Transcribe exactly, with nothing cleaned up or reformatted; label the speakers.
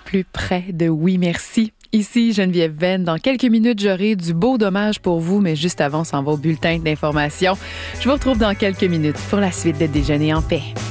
Speaker 1: plus près de Oui Merci. Ici Geneviève Venn. Dans quelques minutes, j'aurai du beau dommage pour vous, mais juste avant, on s'en va au bulletin d'information. Je vous retrouve dans quelques minutes pour la suite de Déjeuner en paix.